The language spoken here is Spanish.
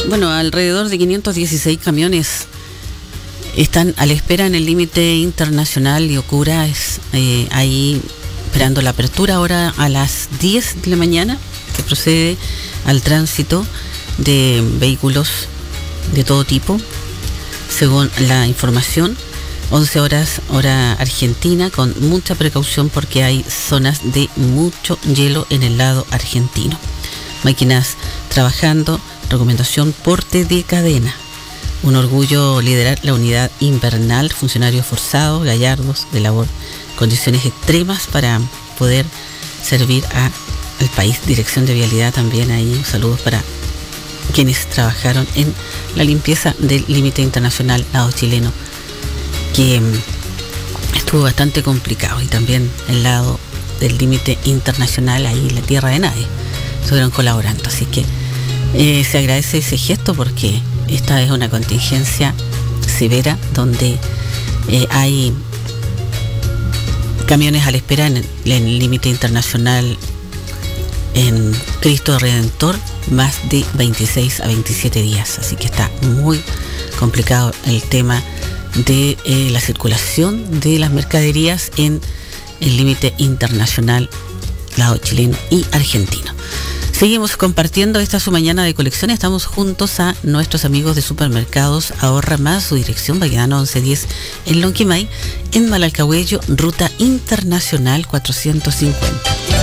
Bueno, alrededor de 516 camiones están a la espera en el límite internacional. Yokura es ahí esperando la apertura ahora a las 10 de la mañana, que procede al tránsito de vehículos de todo tipo, según la información. 11 horas hora argentina, con mucha precaución porque hay zonas de mucho hielo en el lado argentino. Máquinas trabajando, recomendación porte de cadena. Un orgullo liderar la unidad invernal, funcionarios forzados, gallardos, de labor, condiciones extremas para poder servir al país. Dirección de Vialidad también ahí, saludos para quienes trabajaron en la limpieza del límite internacional lado chileno, que estuvo bastante complicado, y también el lado del límite internacional, ahí la tierra de nadie, estuvieron colaborando, así que se agradece ese gesto porque esta es una contingencia severa donde hay camiones a la espera en el límite internacional en Cristo Redentor, más de 26 a 27 días, así que está muy complicado el tema de la circulación de las mercaderías en el límite internacional lado chileno y argentino. Seguimos compartiendo esta su mañana de colección. Estamos juntos a nuestros amigos de Supermercados Ahorra Más, su dirección Baquedano 1110 en Lonquimay, en Malalcahuello, ruta internacional 450.